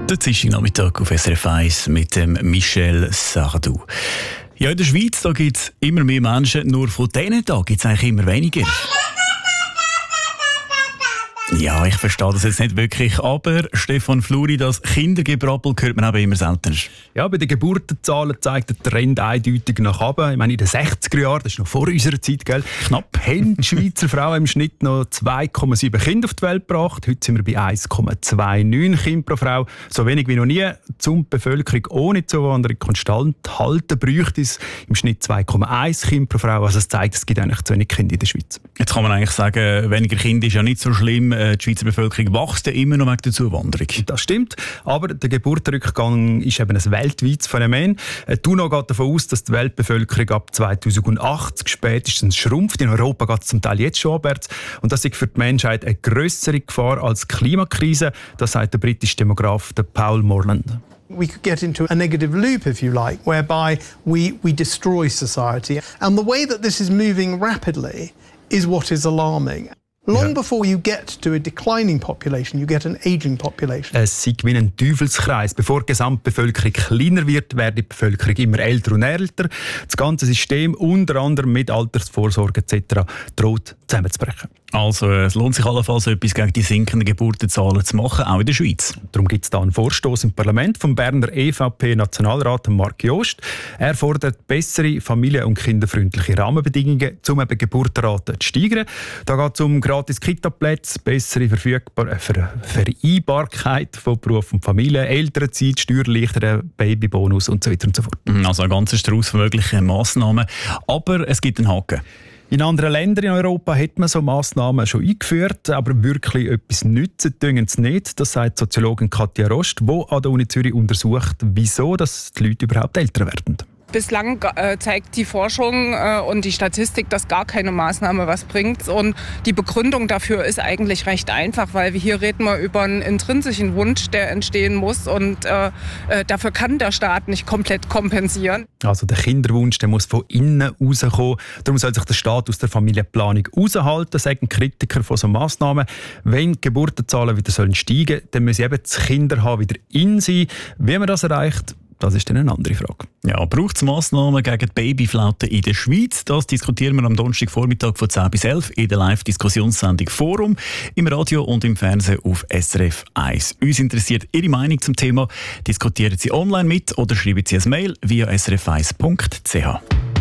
Der Dienstagnachmittag auf SRF 1 mit dem Michel Sardou. Ja, in der Schweiz gibt es immer mehr Menschen, nur von diesen Tagen gibt es eigentlich immer weniger. Ja, ich verstehe das jetzt nicht wirklich, aber Stefan Fluri, das Kindergebrabbel hört man aber immer seltener. Ja, bei den Geburtenzahlen zeigt der Trend eindeutig nach oben. Ich meine, in den 60er Jahren, das ist noch vor unserer Zeit, gell? Knapp haben die Schweizer Frauen im Schnitt noch 2,7 Kinder auf die Welt gebracht. Heute sind wir bei 1,29 Kinder pro Frau. So wenig wie noch nie. Um die Bevölkerung ohne Zuwanderung konstant halten, bräuchte es im Schnitt 2,1 Kinder pro Frau. Also das zeigt, es gibt eigentlich zu wenig Kinder in der Schweiz. Jetzt kann man eigentlich sagen, weniger Kinder ist ja nicht so schlimm. Die Schweizer Bevölkerung wächst ja immer noch wegen der Zuwanderung. Das stimmt, aber der Geburtenrückgang ist eben ein weltweites Phänomen. Die UNO geht davon aus, dass die Weltbevölkerung ab 2080 spätestens schrumpft. In Europa geht es zum Teil jetzt schon abwärts. Und das ist für die Menschheit eine grössere Gefahr als die Klimakrise. Das sagt der britische Demograf Paul Morland. We could get into a negative loop, if you like, whereby we destroy society. And the way that this is moving rapidly is what is alarming. Long before you get to a declining population, you get an aging population. Es ist wie ein Teufelskreis. Bevor die Gesamtbevölkerung kleiner wird, wird die Bevölkerung immer älter und älter. Das ganze System, unter anderem mit Altersvorsorge etc., droht zusammenzubrechen. Also es lohnt sich allenfalls, etwas gegen die sinkenden Geburtenzahlen zu machen, auch in der Schweiz. Darum gibt es da einen Vorstoß im Parlament vom Berner EVP-Nationalrat Marc Jost. Er fordert bessere familien- und kinderfreundliche Rahmenbedingungen, um eben Geburtenraten zu steigern. Da geht es um gratis Kita-Plätze, bessere Vereinbarkeit von Beruf und Familie, Elternzeit, Steuererleichterung, Babybonus und so weiter und so fort. Also ein ganzer Strauß von möglichen Massnahmen. Aber es gibt einen Haken. In anderen Ländern in Europa hat man so Massnahmen schon eingeführt, aber wirklich etwas nützen tun sie nicht. Das sagt Soziologin Katja Rost, die an der Uni Zürich untersucht, wieso dass die Leute überhaupt älter werden. Bislang zeigt die Forschung und die Statistik, dass gar keine Maßnahme was bringt. Und die Begründung dafür ist eigentlich recht einfach, weil wir hier reden wir über einen intrinsischen Wunsch, der entstehen muss. Und dafür kann der Staat nicht komplett kompensieren. Also der Kinderwunsch, der muss von innen rauskommen. Darum soll sich der Staat aus der Familienplanung raushalten, sagen Kritiker von so Massnahmen. Wenn die Geburtenzahlen wieder steigen sollen, dann müssen eben die Kinder haben wieder in sein. Wie man das erreicht, das ist dann eine andere Frage. Ja, braucht es Massnahmen gegen die Babyflaute in der Schweiz? Das diskutieren wir am Donnerstagvormittag von 10 bis 11 in der Live-Diskussionssendung Forum, im Radio und im Fernsehen auf SRF 1. Uns interessiert Ihre Meinung zum Thema. Diskutieren Sie online mit oder schreiben Sie ein Mail via srf1.ch.